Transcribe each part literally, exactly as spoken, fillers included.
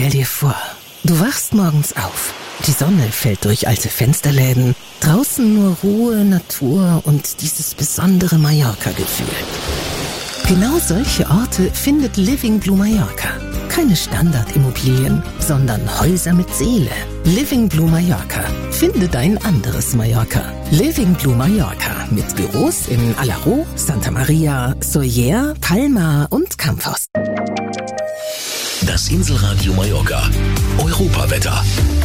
Stell dir vor, du wachst morgens auf. Die Sonne fällt durch alte Fensterläden. Draußen nur Ruhe, Natur und dieses besondere Mallorca-Gefühl. Genau solche Orte findet Living Blue Mallorca. Keine Standardimmobilien, sondern Häuser mit Seele. Living Blue Mallorca. Finde dein anderes Mallorca. Living Blue Mallorca mit Büros in Alaró, Santa Maria, Sóller, Palma und Campos. Das Inselradio Mallorca. Europawetter.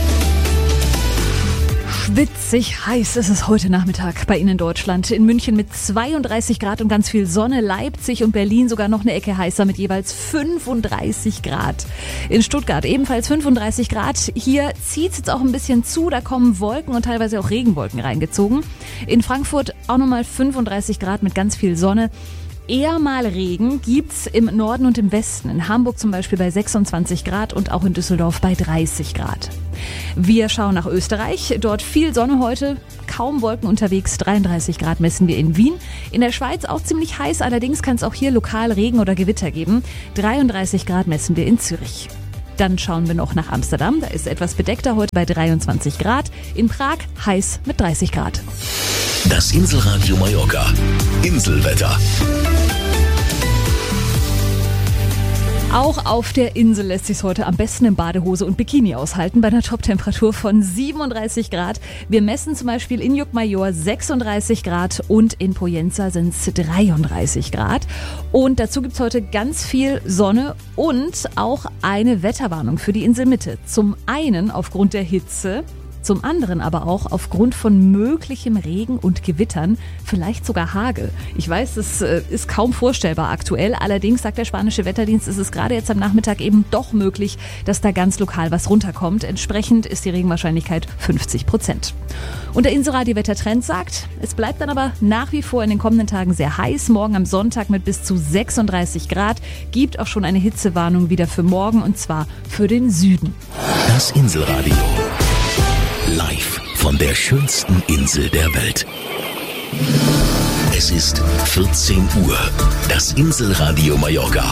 Schwitzig heiß ist es heute Nachmittag bei Ihnen in Deutschland. In München mit zweiunddreißig Grad und ganz viel Sonne. Leipzig und Berlin sogar noch eine Ecke heißer mit jeweils fünfunddreißig Grad. In Stuttgart ebenfalls fünfunddreißig Grad. Hier zieht es jetzt auch ein bisschen zu. Da kommen Wolken und teilweise auch Regenwolken reingezogen. In Frankfurt auch nochmal fünfunddreißig Grad mit ganz viel Sonne. Eher mal Regen gibt's im Norden und im Westen. In Hamburg zum Beispiel bei sechsundzwanzig Grad und auch in Düsseldorf bei dreißig Grad. Wir schauen nach Österreich. Dort viel Sonne heute, kaum Wolken unterwegs. dreiunddreißig Grad messen wir in Wien. In der Schweiz auch ziemlich heiß, allerdings kann es auch hier lokal Regen oder Gewitter geben. dreiunddreißig Grad messen wir in Zürich. Dann schauen wir noch nach Amsterdam. Da ist etwas bedeckter heute bei dreiundzwanzig Grad. In Prag heiß mit dreißig Grad. Das Inselradio Mallorca. Inselwetter. Auch auf der Insel lässt sich heute am besten in Badehose und Bikini aushalten, bei einer Toptemperatur von siebenunddreißig Grad. Wir messen zum Beispiel in Llucmajor sechsunddreißig Grad und in Poyenza sind es dreiunddreißig Grad. Und dazu gibt es heute ganz viel Sonne und auch eine Wetterwarnung für die Inselmitte. Zum einen aufgrund der Hitze. Zum anderen aber auch aufgrund von möglichem Regen und Gewittern, vielleicht sogar Hagel. Ich weiß, das ist kaum vorstellbar aktuell. Allerdings, sagt der spanische Wetterdienst, ist es gerade jetzt am Nachmittag eben doch möglich, dass da ganz lokal was runterkommt. Entsprechend ist die Regenwahrscheinlichkeit fünfzig Prozent. Und der Inselradio Wettertrend sagt, es bleibt dann aber nach wie vor in den kommenden Tagen sehr heiß. Morgen am Sonntag mit bis zu sechsunddreißig Grad. Gibt auch schon eine Hitzewarnung wieder für morgen und zwar für den Süden. Das Inselradio. Live von der schönsten Insel der Welt. Es ist vierzehn Uhr. Das Inselradio Mallorca.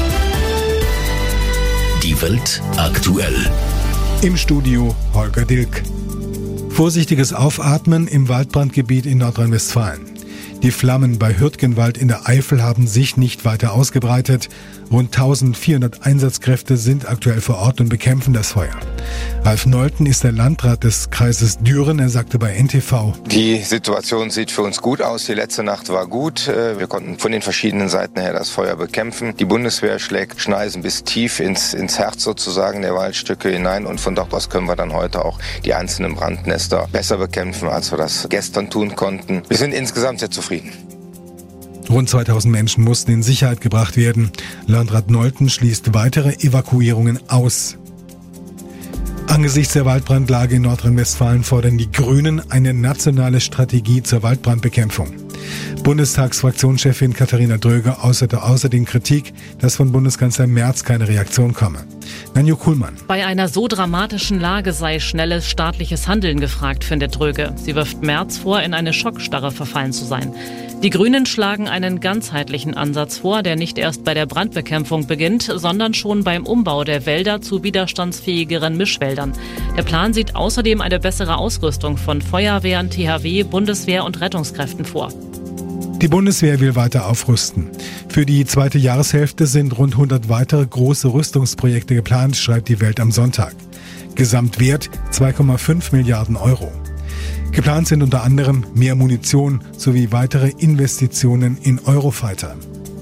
Die Welt aktuell. Im Studio Holger Dilk. Vorsichtiges Aufatmen im Waldbrandgebiet in Nordrhein-Westfalen. Die Flammen bei Hürtgenwald in der Eifel haben sich nicht weiter ausgebreitet. Rund eintausendvierhundert Einsatzkräfte sind aktuell vor Ort und bekämpfen das Feuer. Ralf Nolten ist der Landrat des Kreises Düren. Er sagte bei N T V: Die Situation sieht für uns gut aus. Die letzte Nacht war gut. Wir konnten von den verschiedenen Seiten her das Feuer bekämpfen. Die Bundeswehr schlägt Schneisen bis tief ins, ins Herz sozusagen der Waldstücke hinein. Und von dort aus können wir dann heute auch die einzelnen Brandnester besser bekämpfen, als wir das gestern tun konnten. Wir sind insgesamt sehr zufrieden. Rund zweitausend Menschen mussten in Sicherheit gebracht werden. Landrat Nolten schließt weitere Evakuierungen aus. Angesichts der Waldbrandlage in Nordrhein-Westfalen fordern die Grünen eine nationale Strategie zur Waldbrandbekämpfung. Bundestagsfraktionschefin Katharina Dröger äußerte außerdem Kritik, dass von Bundeskanzler Merz keine Reaktion komme. Nanju Kuhlmann. Bei einer so dramatischen Lage sei schnelles staatliches Handeln gefragt, findet Dröge. Sie wirft Merz vor, in eine Schockstarre verfallen zu sein. Die Grünen schlagen einen ganzheitlichen Ansatz vor, der nicht erst bei der Brandbekämpfung beginnt, sondern schon beim Umbau der Wälder zu widerstandsfähigeren Mischwäldern. Der Plan sieht außerdem eine bessere Ausrüstung von Feuerwehren, T H W, Bundeswehr und Rettungskräften vor. Die Bundeswehr will weiter aufrüsten. Für die zweite Jahreshälfte sind rund hundert weitere große Rüstungsprojekte geplant, schreibt die Welt am Sonntag. Gesamtwert zwei Komma fünf Milliarden Euro. Geplant sind unter anderem mehr Munition sowie weitere Investitionen in Eurofighter.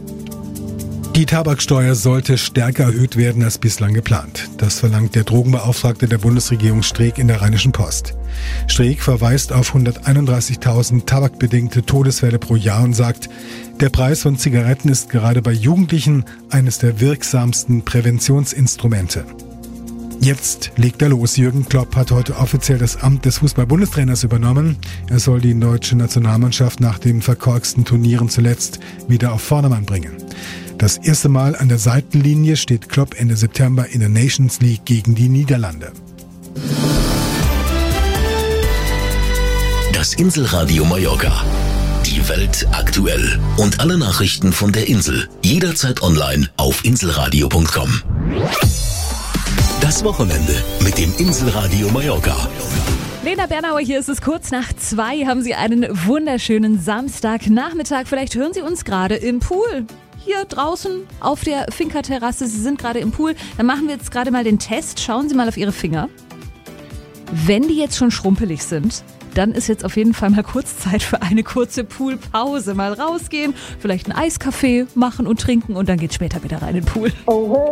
Die Tabaksteuer sollte stärker erhöht werden als bislang geplant. Das verlangt der Drogenbeauftragte der Bundesregierung Streeck in der Rheinischen Post. Streeck verweist auf hunderteinunddreißigtausend tabakbedingte Todesfälle pro Jahr und sagt, der Preis von Zigaretten ist gerade bei Jugendlichen eines der wirksamsten Präventionsinstrumente. Jetzt legt er los. Jürgen Klopp hat heute offiziell das Amt des Fußball-Bundestrainers übernommen. Er soll die deutsche Nationalmannschaft nach den verkorksten Turnieren zuletzt wieder auf Vordermann bringen. Das erste Mal an der Seitenlinie steht Klopp Ende September in der Nations League gegen die Niederlande. Das Inselradio Mallorca. Die Welt aktuell. Und alle Nachrichten von der Insel. Jederzeit online auf inselradio punkt com. Das Wochenende mit dem Inselradio Mallorca. Lena Bernauer, hier ist es kurz nach zwei. Haben Sie einen wunderschönen Samstagnachmittag. Vielleicht hören Sie uns gerade im Pool. Hier draußen auf der Finca-Terrasse. Sie sind gerade im Pool. Dann machen wir jetzt gerade mal den Test. Schauen Sie mal auf Ihre Finger. Wenn die jetzt schon schrumpelig sind, dann ist jetzt auf jeden Fall mal kurz Zeit für eine kurze Poolpause. Mal rausgehen, vielleicht einen Eiskaffee machen und trinken und dann geht's später wieder rein in den Pool.